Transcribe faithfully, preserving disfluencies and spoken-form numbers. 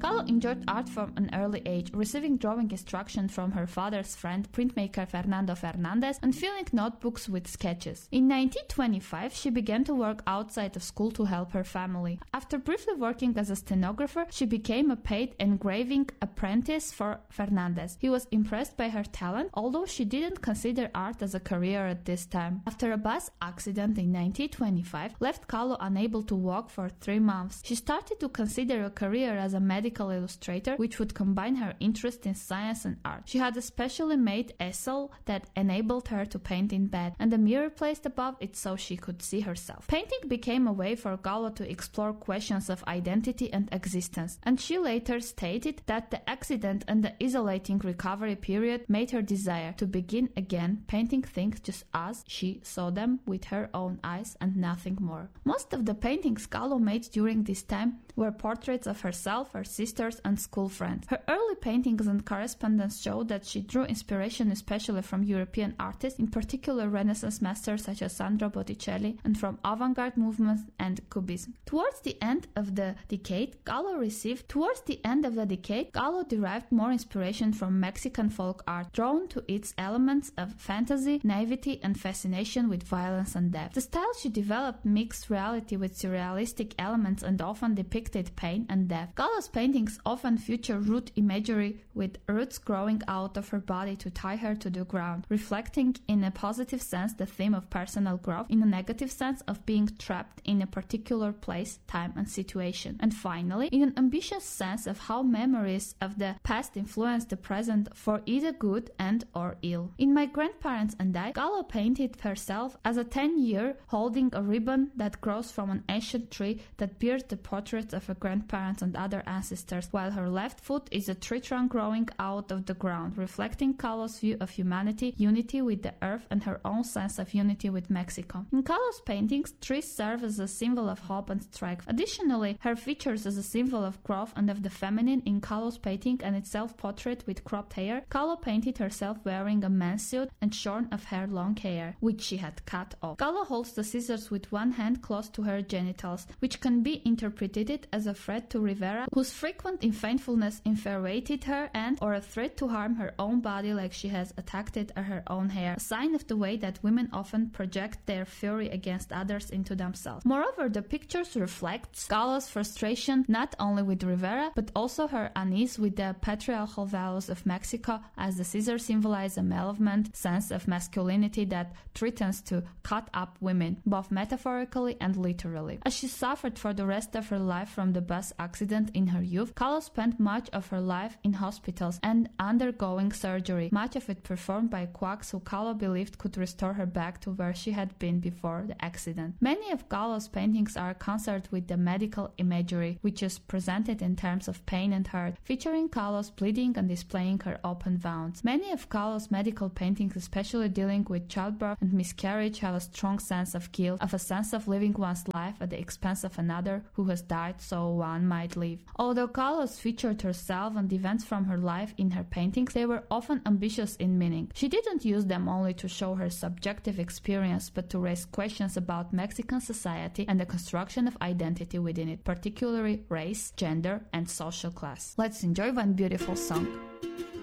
Kahlo enjoyed art from an early age, receiving drawing instruction from her father's friend, printmaker Fernando Fernandez, and filling notebooks with sketches. In nineteen twenty-five, she began to work outside of school to help her family. After briefly working as a stenographer, she became a paid engraving apprentice for Fernandez. He was impressed by her talent, although she didn't consider art as a career at this time. After a bus accident in nineteen twenty-five left Kahlo unable to walk for three months, she started to consider a career as a medical illustrator, which would combine her interest in science and art. She had a specially made easel that enabled her to paint in bed, and a mirror placed above it so she could see herself. Painting became a way for Kahlo to explore questions of identity and existence, and she later stated that the accident and the isolating recovery period made her desire to begin again painting things just as she saw them with her own eyes and nothing more. Most of the paintings Kahlo made during this time were portraits of herself, her sisters, and school friends. Her early paintings and correspondence show that she drew inspiration especially from European artists, in particular Renaissance masters such as Sandro Botticelli, and from avant-garde movements and Cubism. Towards the end of the decade, Kahlo received towards the end of the decade, Kahlo derived more inspiration from Mexican folk art, drawn to its elements of fantasy, naivety, and fascination with violence and death. The style she developed mixed reality with surrealistic elements and often depicted pain and death. Kahlo's paintings often feature root imagery, with roots growing out of her body to tie her to the ground, reflecting in a positive sense the theme of personal growth, in a negative sense of being trapped in a particular place, time, and situation, and finally, in an ambitious sense of how memories of the past influence the present for either good and or ill. In My Grandparents and I, Kahlo painted herself as a ten-year holding a ribbon that grows from an ancient tree that bears the portraits of her grandparents and other ancestors, while her left foot is a tree trunk growing out of the ground, reflecting Kahlo's view of humanity, unity with the earth, and her own sense of unity with Mexico. In Kahlo's paintings, trees serve as a symbol of hope and strength. Additionally, her features as a symbol of growth and of the feminine in Kahlo's painting and its self-portrait with cropped hair. Kahlo painted herself wearing a man's suit and shorn of her long hair, which she had cut off. Kahlo holds the scissors with one hand close to her genitals, which can be interpreted as a threat to Rivera, whose frequent unfaithfulness infuriated her, and or a threat to harm her own body like she has attacked it or her own hair, a sign of the way that women often project their fury against others into themselves. Moreover, the pictures reflect Kahlo's frustration not only with Rivera, but also her unease with the patriarchal values of Mexico, as the scissors symbolize a malevolent sense of masculinity that threatens to cut up women, both metaphorically and literally. As she suffered for the rest of her life from the bus accident in her youth, Kahlo spent much of her life in hospitals and undergoing surgery, much of it performed by quacks who Kahlo believed could restore her back to where she had been before the accident. Many of Kahlo's paintings are concerned with the medical imagery, which is presented in terms of pain and hurt, featuring Kahlo's bleeding and displaying her open wounds. Many of Kahlo's medical paintings, especially dealing with childbirth and miscarriage, have a strong sense of guilt, of a sense of living one's life at the expense of another who has died so one might live. Although Kahlo's featured herself and events from her life in her paintings, they were often ambitious in meaning. She didn't use them only to show her subjective experience, but to raise questions about Mexican society and the construction of identity within it, particularly race, gender, and social class. Let's enjoy one beautiful song.